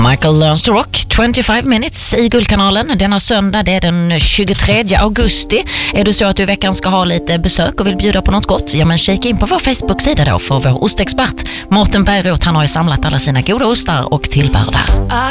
Michael Learns to Rock, 25 minutes i Guldkanalen. Denna söndag, det är den 23 augusti. Är det så att du i veckan ska ha lite besök och vill bjuda på något gott? Ja, men kika in på vår Facebook-sida då, för vår ostexpert Mårten Bergroth, han har ju samlat alla sina goda ostar och tillbehör där.